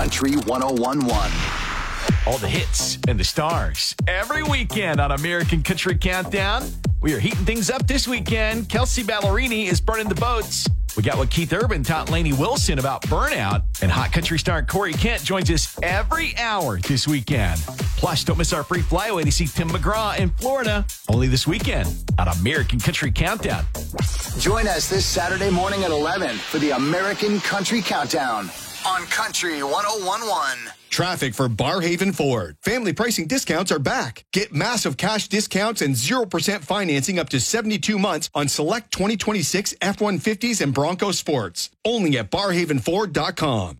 Country 101.1. All the hits and the stars every weekend on American Country Countdown. We are heating things up this weekend. Kelsey Ballerini is burning the boats. We got what Keith Urban taught Lainey Wilson about burnout. And hot country star Corey Kent joins us every hour this weekend. Plus, don't miss our free flyaway to see Tim McGraw in Florida. Only this weekend on American Country Countdown. Join us this Saturday morning at 11 for the American Country Countdown on Country 101.1. Traffic for Barrhaven Ford. Family pricing discounts are back. Get massive cash discounts and 0% financing up to 72 months on select 2026 F-150s and Bronco Sports. Only at barrhavenford.com.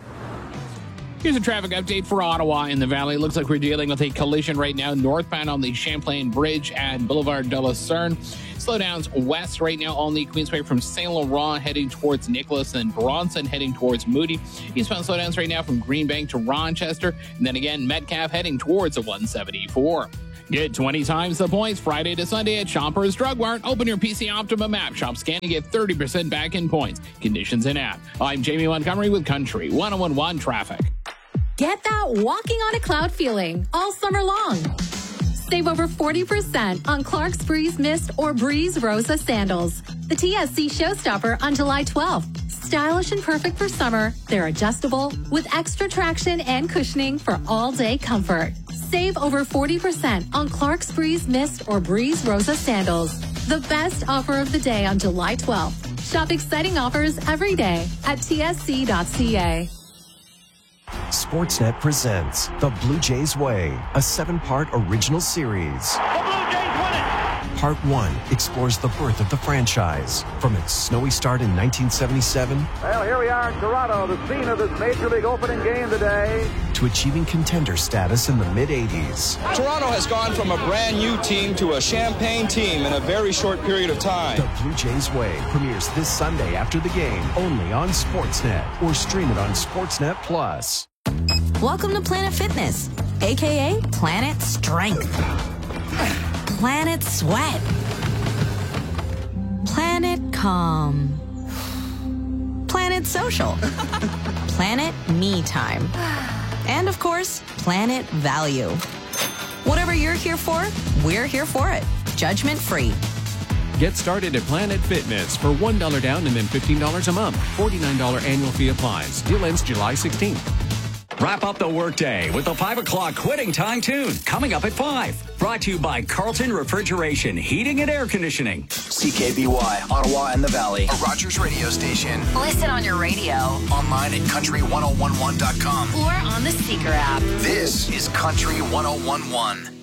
Here's a traffic update for Ottawa in the Valley. Looks like we're dealing with a collision right now northbound on the Champlain Bridge and Boulevard de Lucerne. Slowdowns west right now on the Queensway from Saint Laurent heading towards Nicholas and Bronson heading towards Moody. Eastbound slowdowns right now from Greenbank to Rochester. And then again, Metcalf heading towards the 174. Get 20 times the points Friday to Sunday at Shoppers Drug Mart. Open your PC Optimum app. Shop, scan, and get 30% back in points. Conditions in app. I'm Jamie Montgomery with Country 101.1 Traffic. Get that walking on a cloud feeling all summer long. Save over 40% on Clark's Breeze Mist or Breeze Rosa sandals. The TSC Showstopper on July 12th. Stylish and perfect for summer, they're adjustable with extra traction and cushioning for all-day comfort. Save over 40% on Clark's Breeze Mist or Breeze Rosa sandals. The best offer of the day on July 12th. Shop exciting offers every day at tsc.ca. Sportsnet presents The Blue Jays Way, a 7-part original series. The Blue Jays win it! Part 1 explores the birth of the franchise, from its snowy start in 1977 Well, here we are in Toronto, the scene of this Major League opening game today. to achieving contender status in the mid-'80s. Toronto has gone from a brand new team to a champagne team in a very short period of time. The Blue Jays Way premieres this Sunday after the game, only on Sportsnet, or stream it on Sportsnet Plus. Welcome to Planet Fitness, aka Planet Strength, Planet Sweat, Planet Calm, Planet Social, Planet Me Time, and of course, Planet Value. Whatever you're here for, we're here for it. Judgment free. Get started at Planet Fitness for $1 down and then $15 a month. $49 annual fee applies. Deal ends July 16th. Wrap up the workday with the 5 o'clock quitting time tune coming up at 5. Brought to you by Carlton Refrigeration, Heating and Air Conditioning. CKBY, Ottawa and the Valley, a Rogers radio station. Listen on your radio Online at country1011.com or on the Seeker app. This is Country 101.1.